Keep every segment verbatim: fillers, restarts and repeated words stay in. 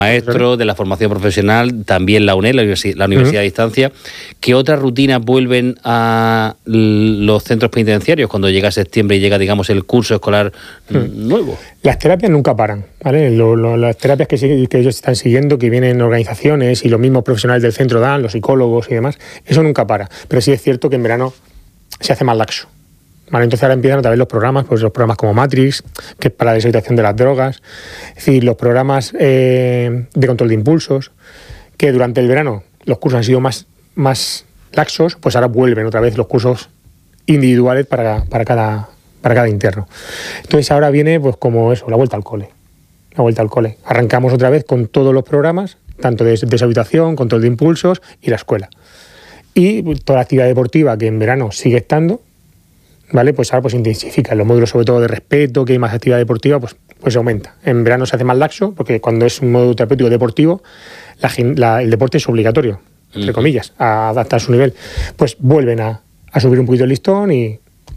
maestros, de la formación profesional, también la UNED, la Universidad, la universidad uh-huh. a distancia. ¿Qué otras rutinas vuelven a los centros penitenciarios cuando llega septiembre y llega, digamos, el curso escolar uh-huh. nuevo? Las terapias nunca paran, ¿vale? Lo, lo, las terapias que, que ellos están siguiendo, que vienen en organizaciones y los mismos profesionales del centro dan, los psicólogos y demás, eso nunca para. Pero sí es cierto que en verano se hace más laxo. Vale, entonces ahora empiezan otra vez los programas, pues los programas como Matrix, que es para la deshabituación de las drogas, es decir, los programas eh, de control de impulsos, que durante el verano los cursos han sido más, más laxos, pues ahora vuelven otra vez los cursos individuales para, para, cada, para cada interno. Entonces ahora viene pues como eso, la vuelta al cole, la vuelta al cole. Arrancamos otra vez con todos los programas, tanto de deshabituación, control de impulsos y la escuela. Y toda la actividad deportiva que en verano sigue estando, ¿vale? Pues ahora pues intensifica. Los módulos sobre todo de respeto, que hay más actividad deportiva, pues, pues aumenta. En verano se hace más laxo, porque cuando es un módulo terapéutico deportivo, la, la, el deporte es obligatorio, entre uh-huh. comillas, a adaptar su nivel. Pues vuelven a, a subir un poquito el listón y,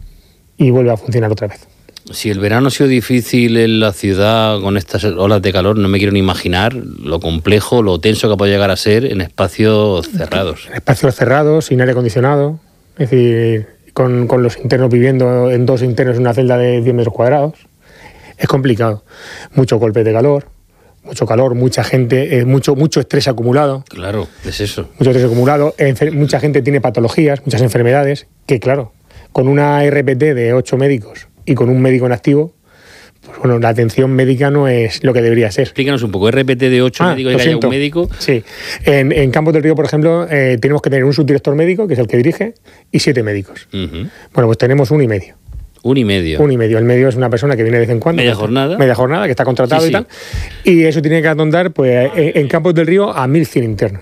y vuelve a funcionar otra vez. Si el verano ha sido difícil en la ciudad con estas olas de calor, no me quiero ni imaginar lo complejo, lo tenso que puede llegar a ser en espacios cerrados. En espacios cerrados, sin aire acondicionado, es decir, con, con los internos viviendo en dos internos en una celda de diez metros cuadrados. Es complicado. Mucho golpe de calor, mucho calor, mucha gente, eh, mucho, mucho estrés acumulado. Claro, es eso. Mucho estrés acumulado. Enfer- mucha gente tiene patologías, muchas enfermedades, que claro, con una R P T de ocho médicos y con un médico en activo, pues bueno, la atención médica no es lo que debería ser. Explícanos un poco, R P T de ocho ah, médicos y que haya un médico. Sí, en, en Campos del Río, por ejemplo, eh, tenemos que tener un subdirector médico, que es el que dirige, y siete médicos. Uh-huh. Bueno, pues tenemos uno y medio. Un y medio. Un y medio. El medio es una persona que viene de vez en cuando. Media jornada. Media jornada, que está contratado sí, sí. y tal. Y eso tiene que atender, pues, en, en Campos del Río a mil cien internos.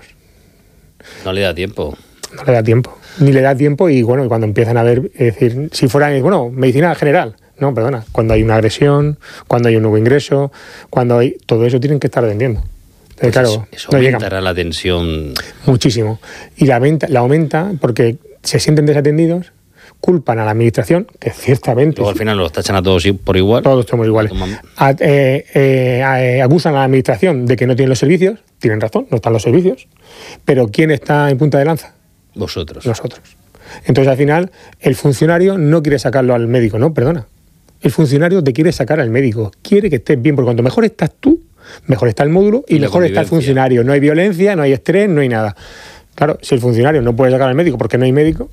No le da tiempo. No le da tiempo. Ni le da tiempo y, bueno, cuando empiezan a ver, es decir, si fuera, bueno, medicina general. No, perdona, cuando hay una agresión, cuando hay un nuevo ingreso, cuando hay... Todo eso tienen que estar atendiendo. Entonces, pues claro, eso, eso no aumentará la tensión. Muchísimo. Y la aumenta, la aumenta porque se sienten desatendidos, culpan a la administración, que ciertamente... Luego al final los tachan a todos por igual. Todos somos iguales. A, eh, eh, eh, acusan a la administración de que no tienen los servicios, tienen razón, no están los servicios, pero ¿quién está en punta de lanza? Vosotros. Nosotros. Entonces al final el funcionario no quiere sacarlo al médico, no, perdona. El funcionario te quiere sacar al médico, quiere que estés bien, porque cuanto mejor estás tú, mejor está el módulo y, y mejor está el funcionario. No hay violencia, no hay estrés, no hay nada. Claro, si el funcionario no puede sacar al médico porque no hay médico,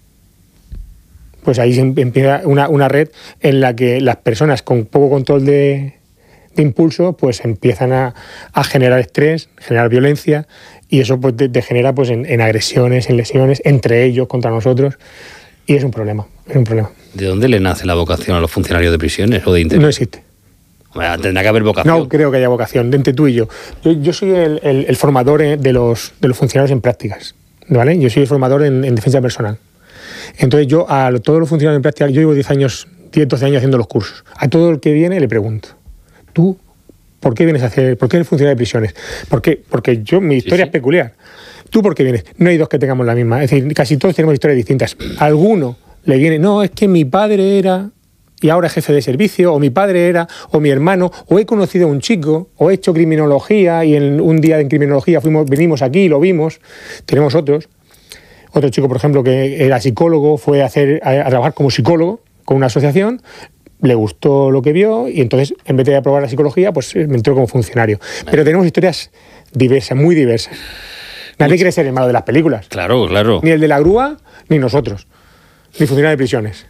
pues ahí empieza una, una red en la que las personas con poco control de, de impulso pues empiezan a, a generar estrés, generar violencia, y eso pues te, te genera pues en, en agresiones, en lesiones, entre ellos, contra nosotros, y es un problema, es un problema. ¿De dónde le nace la vocación a los funcionarios de prisiones o de interior? No existe. Bueno, tendrá que haber vocación. No creo que haya vocación, entre tú y yo. Yo, yo soy el, el, el formador de los, de los funcionarios en prácticas, ¿vale? Yo soy el formador en, en defensa personal. Entonces yo a todos los funcionarios en prácticas, yo llevo diez años, diez, doce años haciendo los cursos. A todo el que viene le pregunto, ¿tú por qué vienes a hacer, por qué eres funcionario de prisiones? ¿Por qué? Porque yo, mi historia sí, sí. es peculiar. ¿Tú por qué vienes? No hay dos que tengamos la misma. Es decir, casi todos tenemos historias distintas. Alguno le viene, no, es que mi padre era y ahora es jefe de servicio, o mi padre era, o mi hermano, o he conocido a un chico, o he hecho criminología y en un día en criminología fuimos, venimos aquí y lo vimos. Tenemos otros. Otro chico, por ejemplo, que era psicólogo, fue a, hacer, a, a trabajar como psicólogo con una asociación, le gustó lo que vio y entonces, en vez de aprobar la psicología, pues me entró como funcionario. Pero tenemos historias diversas, muy diversas. Nadie Uy. quiere ser el malo de las películas. Claro, claro. Ni el de la grúa, ni nosotros. Ni funcionarios de prisiones.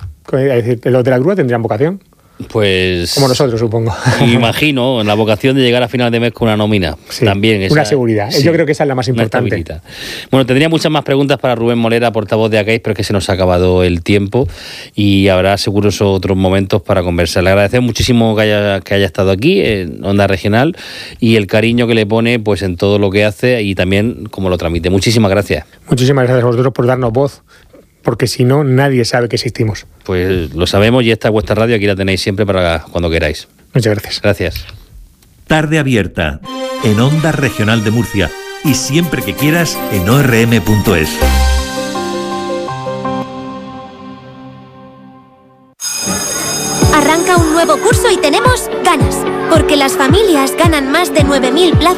Es decir, los de la grúa tendrían vocación. Pues... Como nosotros, supongo. Imagino, la vocación de llegar a final de mes con una nómina. Sí, también esa, una seguridad. Sí, yo creo que esa es la más importante. Bueno, tendría muchas más preguntas para Rubén Molera, portavoz de A C A I, pero es que se nos ha acabado el tiempo y habrá seguro otros momentos para conversar. Le agradecemos muchísimo que haya, que haya estado aquí en Onda Regional y el cariño que le pone pues en todo lo que hace y también cómo lo transmite. Muchísimas gracias. Muchísimas gracias a vosotros por darnos voz, porque si no, nadie sabe que existimos. Pues lo sabemos y esta es vuestra radio, aquí la tenéis siempre para cuando queráis. Muchas gracias. Gracias. Tarde Abierta, en Onda Regional de Murcia y siempre que quieras en o erre eme punto es. Arranca un nuevo curso y tenemos ganas, porque las familias ganan más de nueve mil mil plazas